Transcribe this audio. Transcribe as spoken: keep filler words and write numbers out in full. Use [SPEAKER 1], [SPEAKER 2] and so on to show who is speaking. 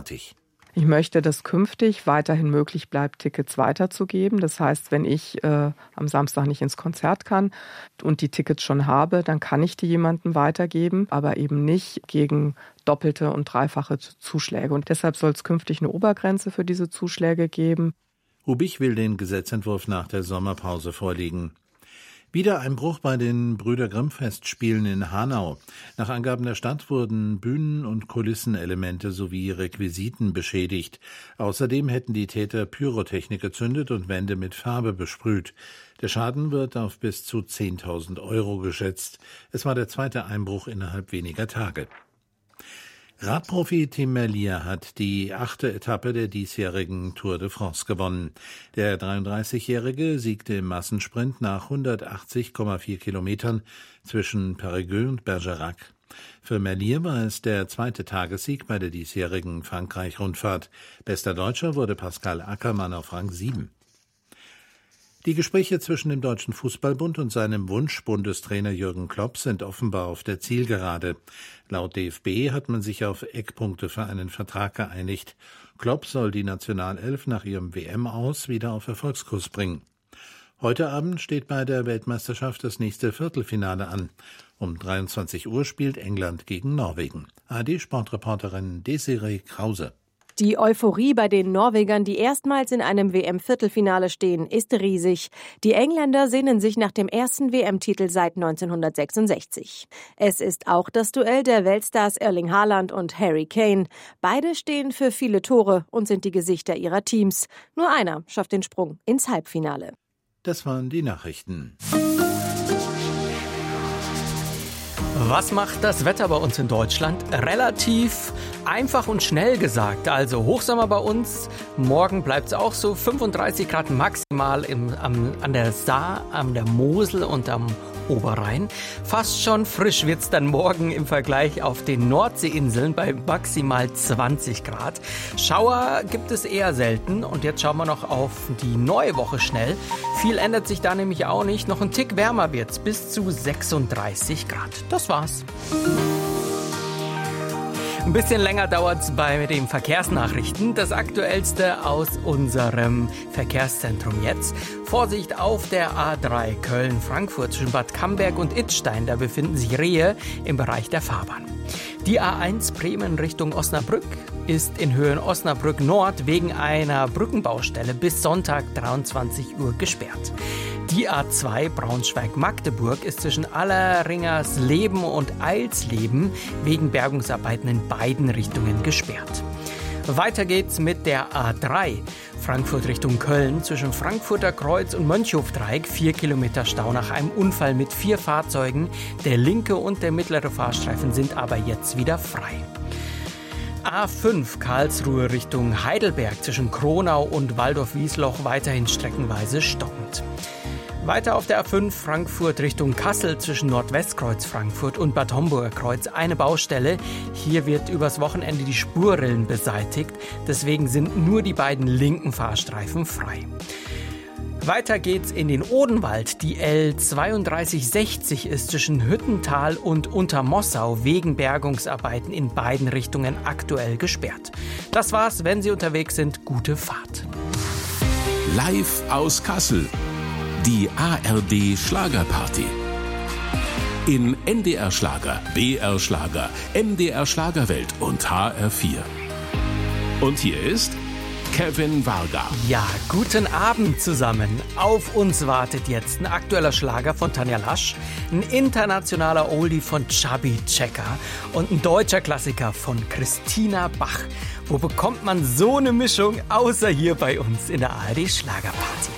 [SPEAKER 1] Hartig.
[SPEAKER 2] Ich möchte, dass künftig weiterhin möglich bleibt, Tickets weiterzugeben. Das heißt, wenn ich äh, am Samstag nicht ins Konzert kann und die Tickets schon habe, dann kann ich die jemandem weitergeben, aber eben nicht gegen doppelte und dreifache Zuschläge. Und deshalb soll es künftig eine Obergrenze für diese Zuschläge geben.
[SPEAKER 1] Rubich will den Gesetzentwurf nach der Sommerpause vorlegen. Wieder ein Bruch bei den Brüder-Grimm-Festspielen in Hanau. Nach Angaben der Stadt wurden Bühnen- und Kulissenelemente sowie Requisiten beschädigt. Außerdem hätten die Täter Pyrotechnik gezündet und Wände mit Farbe besprüht. Der Schaden wird auf bis zu zehntausend Euro geschätzt. Es war der zweite Einbruch innerhalb weniger Tage. Radprofi Tim Merlier hat die achte Etappe der diesjährigen Tour de France gewonnen. Der dreiunddreißigjährige siegte im Massensprint nach hundertachtzig Komma vier Kilometern zwischen Périgueux und Bergerac. Für Merlier war es der zweite Tagessieg bei der diesjährigen Frankreich-Rundfahrt. Bester Deutscher wurde Pascal Ackermann auf Rang sieben. Die Gespräche zwischen dem Deutschen Fußballbund und seinem Wunschbundestrainer Jürgen Klopp sind offenbar auf der Zielgerade. Laut D F B hat man sich auf Eckpunkte für einen Vertrag geeinigt. Klopp soll die Nationalelf nach ihrem W M-Aus wieder auf Erfolgskurs bringen. Heute Abend steht bei der Weltmeisterschaft das nächste Viertelfinale an. Um dreiundzwanzig Uhr spielt England gegen Norwegen. A R D-Sportreporterin Desiree Krause.
[SPEAKER 3] Die Euphorie bei den Norwegern, die erstmals in einem W M-Viertelfinale stehen, ist riesig. Die Engländer sehnen sich nach dem ersten W M-Titel seit neunzehnhundertsechsundsechzig. Es ist auch das Duell der Weltstars Erling Haaland und Harry Kane. Beide stehen für viele Tore und sind die Gesichter ihrer Teams. Nur einer schafft den Sprung ins Halbfinale.
[SPEAKER 1] Das waren die Nachrichten.
[SPEAKER 4] Was macht das Wetter bei uns in Deutschland? Relativ einfach und schnell gesagt. Also Hochsommer bei uns. Morgen bleibt es auch so. fünfunddreißig Grad maximal im, am, an der Saar, an der Mosel und am Oberrhein. Fast schon frisch wird es dann morgen im Vergleich auf den Nordseeinseln bei maximal zwanzig Grad. Schauer gibt es eher selten. Und jetzt schauen wir noch auf die neue Woche schnell. Viel ändert sich da nämlich auch nicht. Noch ein Tick wärmer wird es, bis zu sechsunddreißig Grad. Das war's. Ein bisschen länger dauert es bei den Verkehrsnachrichten. Das Aktuellste aus unserem Verkehrszentrum jetzt. Vorsicht auf der A drei Köln-Frankfurt zwischen Bad Camberg und Idstein. Da befinden sich Rehe im Bereich der Fahrbahn. Die A eins Bremen Richtung Osnabrück ist in Höhe Osnabrück Nord wegen einer Brückenbaustelle bis Sonntag dreiundzwanzig Uhr gesperrt. Die A zwei Braunschweig-Magdeburg ist zwischen Alleringersleben und Eilsleben wegen Bergungsarbeiten in beiden Richtungen gesperrt. Weiter geht's mit der A drei Frankfurt Richtung Köln zwischen Frankfurter Kreuz und Mönchhofdreieck. Vier Kilometer Stau nach einem Unfall mit vier Fahrzeugen. Der linke und der mittlere Fahrstreifen sind aber jetzt wieder frei. A fünf Karlsruhe Richtung Heidelberg zwischen Kronau und Waldorf-Wiesloch weiterhin streckenweise stockend. Weiter auf der A fünf Frankfurt Richtung Kassel zwischen Nordwestkreuz Frankfurt und Bad Homburger Kreuz eine Baustelle. Hier wird übers Wochenende die Spurrillen beseitigt. Deswegen sind nur die beiden linken Fahrstreifen frei. Weiter geht's in den Odenwald. Die L zweiunddreißig sechzig ist zwischen Hüttental und Untermossau wegen Bergungsarbeiten in beiden Richtungen aktuell gesperrt. Das war's, wenn Sie unterwegs sind. Gute Fahrt.
[SPEAKER 5] Live aus Kassel. Die A R D Schlagerparty. In N D R Schlager, B R Schlager, M D R Schlagerwelt und H R vier. Und hier ist Kevin Varga.
[SPEAKER 4] Ja, guten Abend zusammen. Auf uns wartet jetzt ein aktueller Schlager von Tanja Lasch, ein internationaler Oldie von Chubby Checker und ein deutscher Klassiker von Christina Bach. Wo bekommt man so eine Mischung, außer hier bei uns in der A R D Schlagerparty?